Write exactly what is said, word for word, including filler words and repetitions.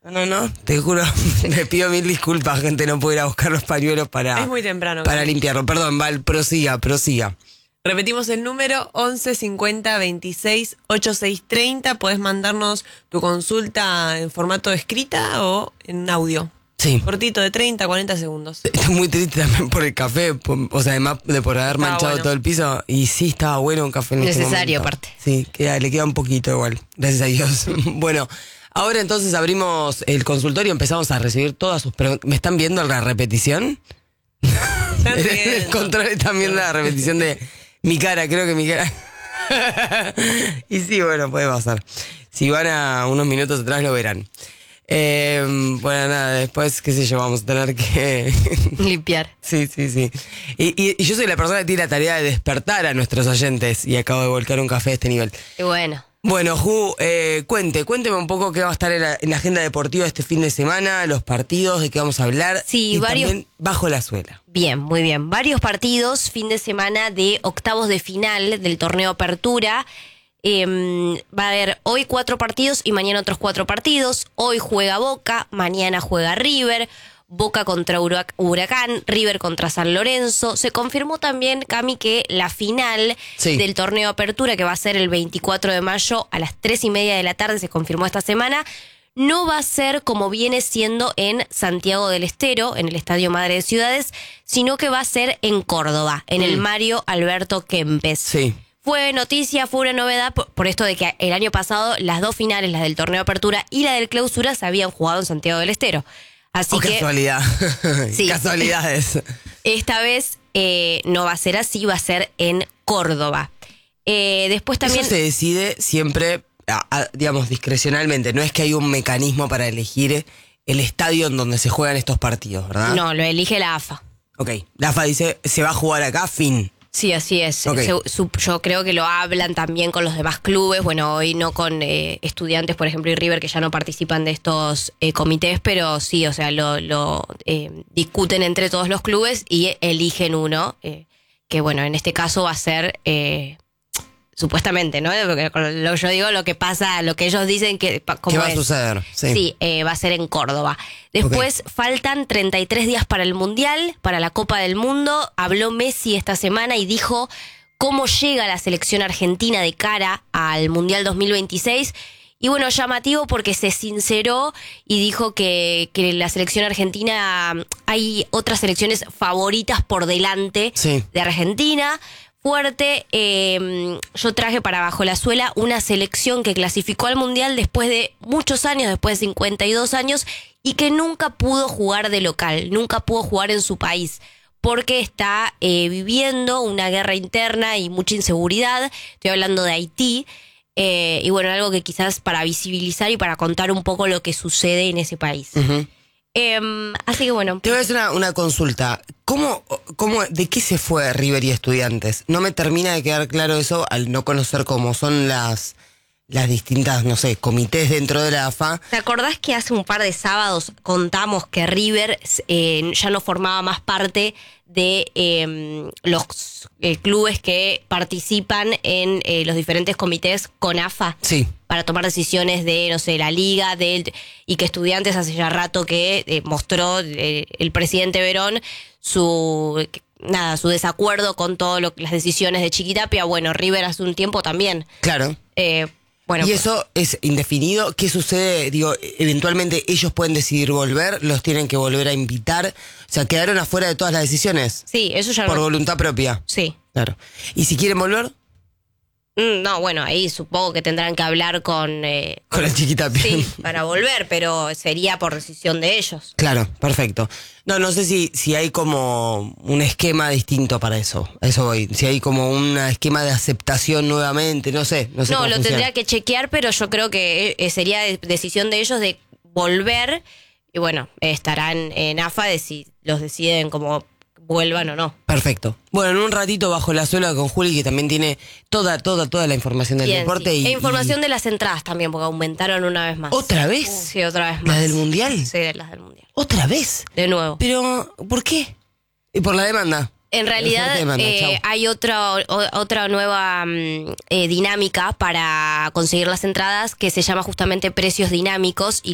No, no, te juro, me pido mil disculpas, gente, no puedo ir a buscar los pañuelos para, Es muy temprano. para claro. limpiarlo. Perdón, Val, prosiga, prosiga. Repetimos el número once cincuenta veintiséis ochenta y seis treinta. Podés mandarnos tu consulta en formato escrita o en audio. Sí. Cortito de treinta, cuarenta segundos. Estoy muy triste también por el café, por- o sea, además de por haber Estaba manchado bueno. todo el piso. Y sí, estaba bueno un café en este Necesario, momento. aparte. Sí, queda, le queda un poquito igual, gracias a Dios. Bueno, ahora entonces abrimos el consultorio, empezamos a recibir todas sus preguntas. ¿Me están viendo la repetición? Están En el riendo. control están viendo la repetición de mi cara, creo que mi cara. Y sí, bueno, puede pasar. Si van a unos minutos atrás lo verán. Eh, bueno, nada, después, qué sé yo, vamos a tener que... Limpiar. Sí, sí, sí. Y, y- y yo soy la persona que tiene la tarea de despertar a nuestros oyentes y acabo de volcar un café de este nivel. Y bueno. Bueno, Ju, eh, cuente, cuénteme un poco qué va a estar en la, en la agenda deportiva este fin de semana, los partidos, de qué vamos a hablar. Sí, y varios- también bajo la suela. Bien, muy bien. Varios partidos, fin de semana de octavos de final del torneo Apertura. Eh, va a haber hoy cuatro partidos y mañana otros cuatro partidos. Hoy juega Boca, mañana juega River. Boca contra Hurac- Huracán, River contra San Lorenzo. Se confirmó también, Cami, que la final Sí. del torneo Apertura, que va a ser el veinticuatro de mayo a las tres y media de la tarde, se confirmó esta semana, no va a ser como viene siendo en Santiago del Estero, en el Estadio Madre de Ciudades, sino que va a ser en Córdoba, en el Mario Alberto Kempes. Sí. Fue noticia, fue una novedad por, por esto de que el año pasado las dos finales, la del torneo Apertura y la del Clausura, se habían jugado en Santiago del Estero. Así Oh, que casualidad. Sí. Casualidades. esta vez eh, no va a ser así, va a ser en Córdoba. Eh, después también... Eso se decide siempre, a- a- digamos, discrecionalmente. No es que hay un mecanismo para elegir el estadio en donde se juegan estos partidos, ¿verdad? No, lo elige la A F A. Ok, la A F A dice, se va a jugar acá, fin. Sí, así es. Ok. Se- su- yo creo que lo hablan también con los demás clubes, bueno, hoy no con eh, Estudiantes, por ejemplo, y River, que ya no participan de estos eh, comités, pero sí, o sea, lo, lo eh, discuten entre todos los clubes y eligen uno, eh, que bueno, en este caso va a ser... eh, supuestamente, ¿no? Porque con lo yo digo, lo que pasa, lo que ellos dicen que... pa- ¿Qué cómo va a es. suceder? Sí. Sí, eh, va a ser en Córdoba. Después faltan treinta y tres días para el Mundial, para la Copa del Mundo. Habló Messi esta semana y dijo cómo llega la selección argentina de cara al Mundial dos mil veintiséis. Y bueno, llamativo porque se sinceró y dijo que, que la selección argentina, hay otras selecciones favoritas por delante Sí. de Argentina. Fuerte, eh, yo traje para Bajo la Suela una selección que clasificó al Mundial después de muchos años, después de cincuenta y dos años, y que nunca pudo jugar de local, nunca pudo jugar en su país, porque está eh, viviendo una guerra interna y mucha inseguridad. Estoy hablando de Haití, eh, y bueno, algo que quizás para visibilizar y para contar un poco lo que sucede en ese país. Ujú. Eh, así que bueno. Te voy a hacer una, una consulta. ¿Cómo, cómo, ¿De qué se fue River y Estudiantes? No me termina de quedar claro eso al no conocer cómo son las, las distintas, no sé, comités dentro de la A F A. ¿Te acordás que hace un par de sábados contamos que River eh, ya no formaba más parte de eh, los eh, clubes que participan en eh, los diferentes comités con A F A? Sí. Para tomar decisiones de, no sé, la liga, de, y que Estudiantes hace ya rato que eh, mostró eh, el presidente Verón su nada su desacuerdo con todas las decisiones de Chiquitapia. Bueno, River hace un tiempo también. Claro. Eh, bueno, ¿Y eso es indefinido? ¿Qué sucede? Digo, eventualmente ellos pueden decidir volver, los tienen que volver a invitar. O sea, quedaron afuera de todas las decisiones. sí, eso ya Por no. voluntad propia. Sí. Claro. ¿Y si quieren volver? Mm, No, bueno, ahí supongo que tendrán que hablar con... eh, Con el Chiquitapia. sí, para volver, pero sería por decisión de ellos. Claro, perfecto. No, no sé si, si hay como un esquema distinto para eso. A eso voy. Si hay como un esquema de aceptación nuevamente, no sé. No, sé No, cómo lo funciona. tendría que chequear, pero yo creo que eh, sería de- decisión de ellos de volver. Y bueno, eh, estarán en A F A de si los deciden como vuelvan o no. Perfecto. Bueno, en un ratito bajo la suela con Juli, que también tiene toda, toda, toda la información del Bien, deporte. sí. Y, E información y- de las entradas también, porque aumentaron una vez más. ¿Otra vez? Sí, otra vez más. ¿La del Mundial? Sí, de las del Mundial. ¿Otra vez? De nuevo. Pero, ¿por qué? Y por la demanda. En realidad Fuerte demanda, eh, chau. hay otra, o- otra nueva mm, eh, dinámica para conseguir las entradas que se llama justamente precios dinámicos y